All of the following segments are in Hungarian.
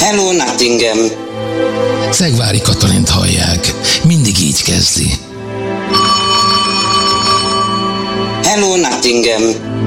Hello Nottingham. Szegvári Katalint hallják. Mindig így kezdi. Hello Nottingham.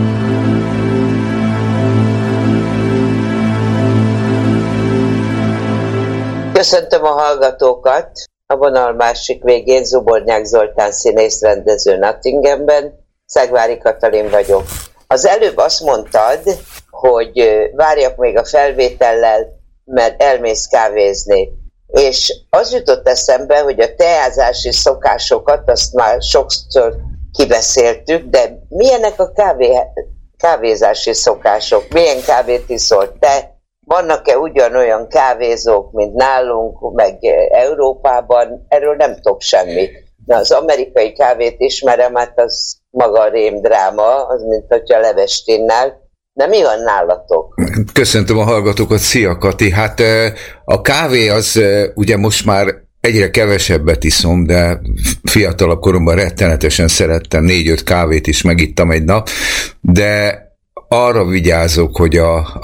Köszöntöm a hallgatókat! A vonal másik végén Zubornyák Zoltán színész rendező Nottinghamben. Szegvári Katalin vagyok. Az előbb azt mondtad, hogy várjak még a felvétellel, mert elmész kávézni. És az jutott eszembe, hogy a teázási szokásokat azt már sokszor kibeszéltük, de milyenek a kávézási szokások? Milyen kávét iszol te? Vannak-e ugyanolyan kávézók, mint nálunk, meg Európában? Erről nem tudok semmit. Na, az amerikai kávét ismerem, hát az maga rémdráma, az mint hogyha leves tinnál. De mi van nálatok? Köszöntöm a hallgatókat, szia Kati! Hát a kávé az ugye most már egyre kevesebbet iszom, de fiatalabb koromban rettenetesen szerettem, 4-5 kávét is megittam egy nap, de arra vigyázok, hogy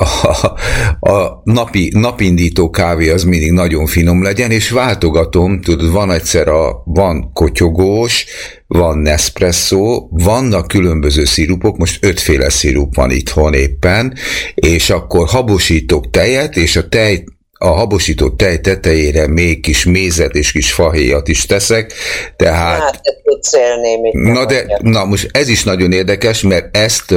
a napindító kávé az mindig nagyon finom legyen, és váltogatom, tudod, van kotyogós, van Nespresso, vannak különböző szirupok, most 5 féle szirup van itthon éppen, és akkor habosítok tejet, és a habosított tej tetejére még kis mézet és kis fahéjat is teszek, tehát... Hát, te tudsz élni, mit na most ez is nagyon érdekes, mert ezt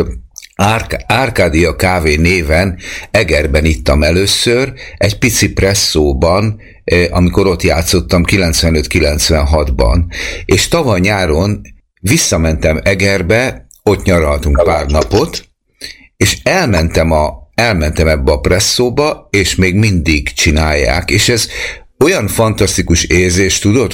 Árkádia kávé néven Egerben ittam először, egy pici presszóban, amikor ott játszottam 95-96-ban, és tavaly nyáron visszamentem Egerbe, ott nyaraltunk pár napot, és elmentem ebbe a presszóba, és még mindig csinálják, és ez olyan fantasztikus érzés, tudod,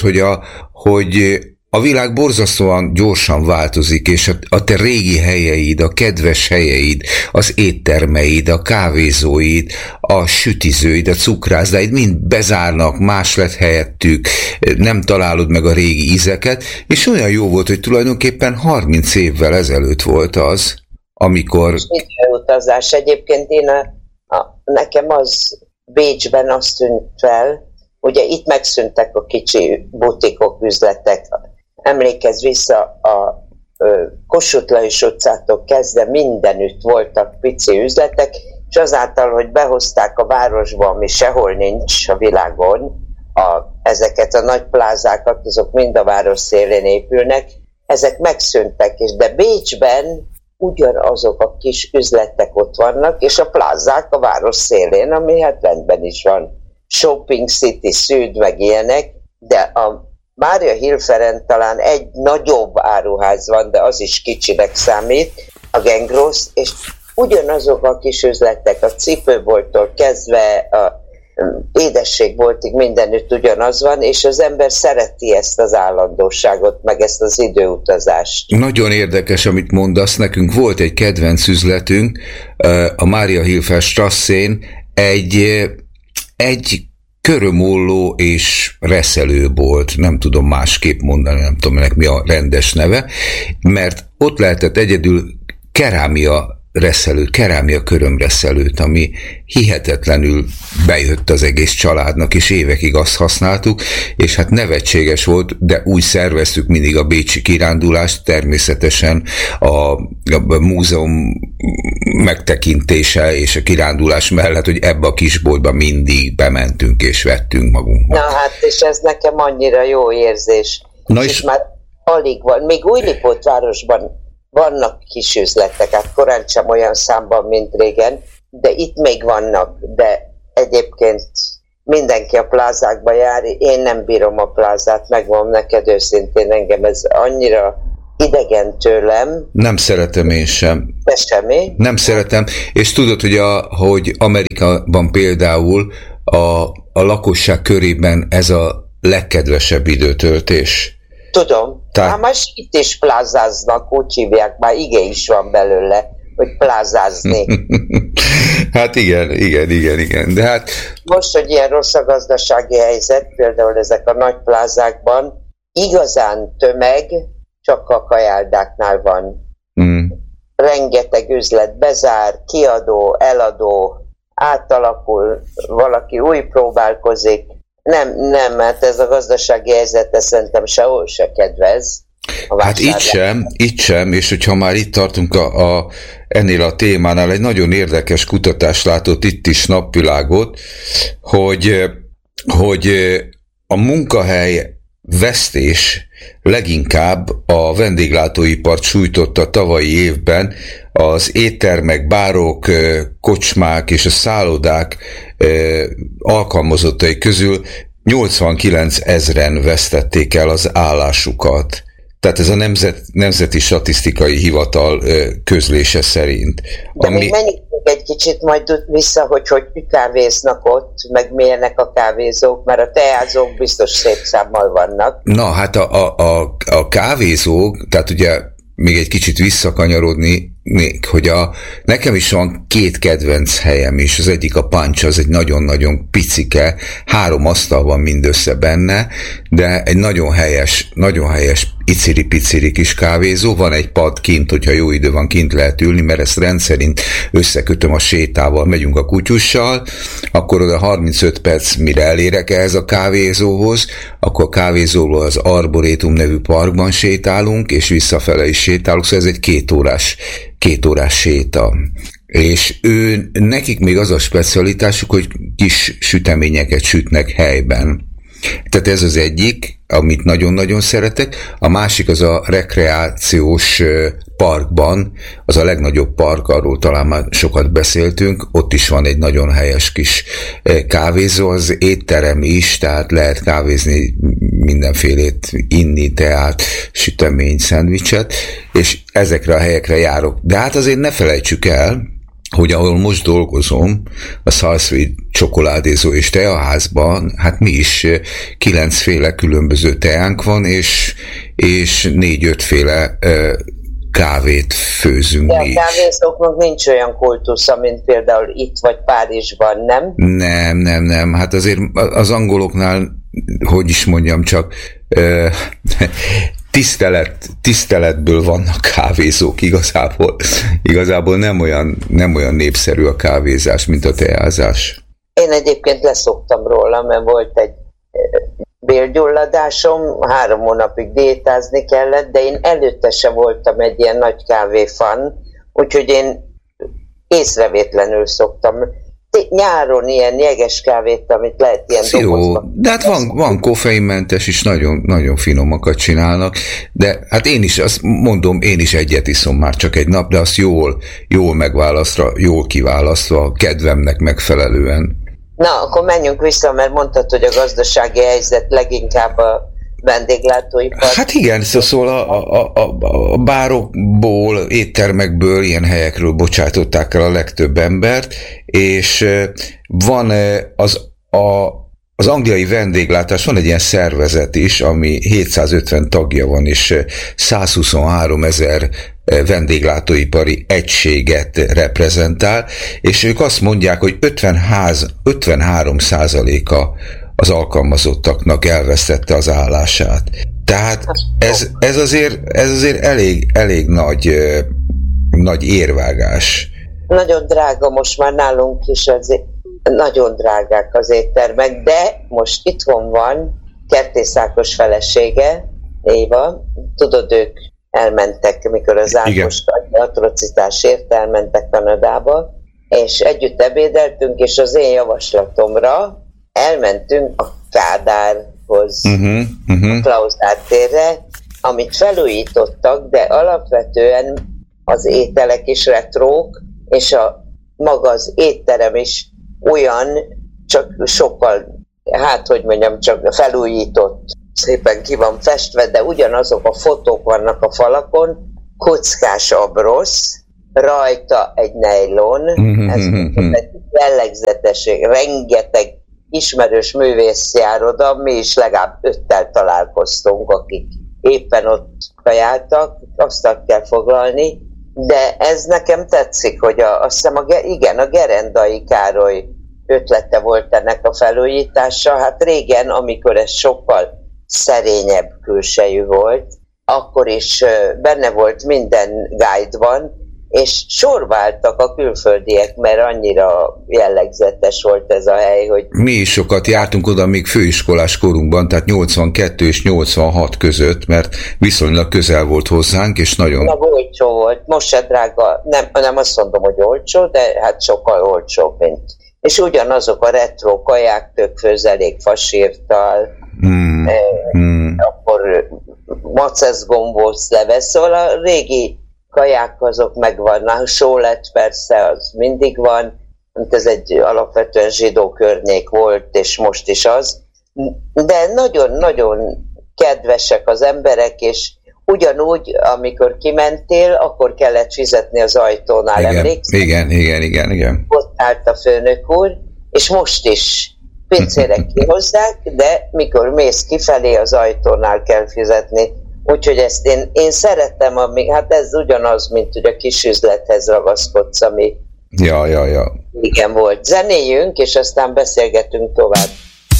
hogy a világ borzasztóan gyorsan változik, és a te régi helyeid, a kedves helyeid, az éttermeid, a kávézóid, a sütizőid, a cukrászdáid mind bezárnak, más lett helyettük, nem találod meg a régi ízeket, és olyan jó volt, hogy tulajdonképpen 30 évvel ezelőtt volt az, amikor... Időutazás. Egyébként nekem az Bécsben azt tűnt fel, ugye itt megszűntek a kicsi butikok, üzletek. Emlékezz vissza, a Kossuth Lajos utcától kezdve mindenütt voltak pici üzletek, és azáltal, hogy behozták a városba, ami sehol nincs a világon, ezeket a nagy plázákat, azok mind a város szélén épülnek, ezek megszűntek, de Bécsben ugyanazok a kis üzletek ott vannak, és a plázák a város szélén, ami hát rendben is van. Shopping City, Szűd, meg ilyenek, de a Mária Hilferen talán egy nagyobb áruház van, de az is kicsinek számít, a Gengros, és ugyanazok a kis üzletek, a cipőbolttól kezdve a édességboltig mindenütt ugyanaz van, és az ember szereti ezt az állandóságot, meg ezt az időutazást. Nagyon érdekes, amit mondasz. Nekünk volt egy kedvenc üzletünk, a Mária Hilfer Strasszén, egy körömolló és reszelőbolt, nem tudom másképp mondani, nem tudom ennek mi a rendes neve, mert ott lehetett egyedül kerámia körömreszelőt, ami hihetetlenül bejött az egész családnak, és évekig azt használtuk, és hát nevetséges volt, de úgy szerveztük mindig a bécsi kirándulást, természetesen a múzeum megtekintése és a kirándulás mellett, hogy ebbe a kisboltba mindig bementünk és vettünk magunknak. Na hát, és ez nekem annyira jó érzés. Na és már alig van. Még Újlipótvárosban vannak kis üzletek, hát korán sem olyan számban, mint régen, de itt még vannak, de egyébként mindenki a plázákba jár, én nem bírom a plázát, megmondom neked őszintén, engem ez annyira idegen tőlem. Nem szeretem én sem. De semmi? Nem szeretem, és tudod, hogy Amerikában például a lakosság körében ez a legkedvesebb időtöltés. Tudom. Hát most itt is plázáznak, úgy hívják, már ige is van belőle, hogy plázázni. Hát igen, de hát... Most, hogy ilyen rossz a gazdasági helyzet, például ezek a nagy plázákban, igazán tömeg csak a kajáldáknál van. Rengeteg üzlet bezár, kiadó, eladó, átalakul, valaki új próbálkozik. Nem, mert ez a gazdasági helyzet szerintem sehol se kedvez. Hát itt sem, és hogyha már itt tartunk ennél a témánál, egy nagyon érdekes kutatás látott itt is napvilágot, hogy a munkahely vesztés leginkább a vendéglátóipart sújtotta tavalyi évben. Az éttermek, bárok, kocsmák és a szállodák alkalmazottai közül 89 000 vesztették el az állásukat. Tehát ez a Nemzeti Statisztikai Hivatal közlése szerint. De még menjünk egy kicsit majd vissza, hogy kávéznak ott, meg milyenek a kávézók, mert a teázók biztos szép számmal vannak. Na, hát a kávézók, tehát ugye még egy kicsit visszakanyarodni, hogy nekem is van 2 kedvenc helyem is. Az egyik a Punch, az egy nagyon-nagyon picike, 3 asztal van mindössze benne, de egy nagyon helyes iciri-piciri kis kávézó. Van egy pad kint, hogyha jó idő van, kint lehet ülni, mert ezt rendszerint összekötöm a sétával, megyünk a kutyussal, akkor oda 35 perc, mire elérek ehhez a kávézóhoz, akkor a kávézóból az Arborétum nevű parkban sétálunk, és visszafele is sétálunk, szóval ez egy 2 órás séta. És nekik még az a specialitásuk, hogy kis süteményeket sütnek helyben. Tehát ez az egyik, amit nagyon-nagyon szeretek. A másik az a rekreációs parkban, az a legnagyobb park, arról talán már sokat beszéltünk, ott is van egy nagyon helyes kis kávézó, az étterem is, tehát lehet kávézni, mindenfélét inni, teát, sütemény, szendvicset, és ezekre a helyekre járok. De hát azért ne felejtsük el, hogy ahol most dolgozom, a Salsway csokoládézó és teaházban, hát mi is 9 féle különböző teánk van, és 4-5 féle kávét főzünk mi is. De a kávézóknak nincs olyan kultusza, mint például itt vagy Párizsban, nem? Nem. Hát azért az angoloknál, hogy is mondjam, csak tiszteletből vannak kávézók igazából nem olyan népszerű a kávézás, mint a teázás. Én egyébként leszoktam róla, mert volt egy bélgyulladásom, 3 hónapig diétázni kellett, de én előtte sem voltam egy ilyen nagy kávéfan, úgyhogy én észrevétlenül szoktam. Nyáron ilyen jeges kávét, amit lehet ilyen dobozba. De hát van koffeinmentes is, nagyon, nagyon finomakat csinálnak, de hát én is azt mondom, én is egyet iszom már csak egy nap, de azt jól megválasztva, jól kiválasztva, kedvemnek megfelelően. Na, akkor menjünk vissza, mert mondtad, hogy a gazdasági helyzet leginkább a vendéglátóipar. Hát igen, szóval a bárokból, éttermekből, ilyen helyekről bocsátották el a legtöbb embert, és van az angliai vendéglátás, van egy ilyen szervezet is, ami 750 tagja van, és 123 000 vendéglátóipari egységet reprezentál, és ők azt mondják, hogy 53%-a az alkalmazottaknak elvesztette az állását. Tehát ez azért elég nagy érvágás. Nagyon drága most már nálunk is, nagyon drágák az éttermek, de most itthon van Kertész Ákos felesége, Éva, tudod, ők elmentek, mikor az Ákos atrocitásért elmentek Kanadába, és együtt ebédeltünk, és az én javaslatomra elmentünk a Kádárhoz, a Klauzár térre, amit felújítottak, de alapvetően az ételek is retrók, és maga az étterem is olyan, csak sokkal, csak felújított, szépen ki van festve, de ugyanazok a fotók vannak a falakon, kockás abrosz, rajta egy nejlon, ez egy jellegzetesség, rengeteg ismerős művész jár oda, mi is legalább 5-tel találkoztunk, akik éppen ott kajáltak, asztalt kell foglalni, de ez nekem tetszik, hogy azt hiszem a Gerendai Károly ötlete volt ennek a felújítása. Hát régen, amikor ez sokkal szerényebb külsejű volt, akkor is benne volt minden guide-ban, és sorváltak a külföldiek, mert annyira jellegzetes volt ez a hely, hogy... Mi is sokat jártunk oda még főiskolás korunkban, tehát 82 és 86 között, mert viszonylag közel volt hozzánk, és nagyon... olcsó volt, most se drága, nem azt mondom, hogy olcsó, de hát sokkal olcsóbb, mint... És ugyanazok a retro kaják, tök főzelék fasírtal, akkor macesz gombóc leves, szóval a régi kaják azok megvannak, sólet persze, az mindig van, mert ez egy alapvetően zsidó környék volt, és most is az, de nagyon-nagyon kedvesek az emberek, és ugyanúgy, amikor kimentél, akkor kellett fizetni az ajtónál, emlékszel? Igen. Ott állt a főnök úr, és most is pincére kihozzák, de mikor mész kifelé, az ajtónál kell fizetni. Úgyhogy ezt én szeretem, hát ez ugyanaz, mint hogy a kis üzlethez ragaszkodsz, ami Ja. igen volt. Zenéljünk, és aztán beszélgetünk tovább.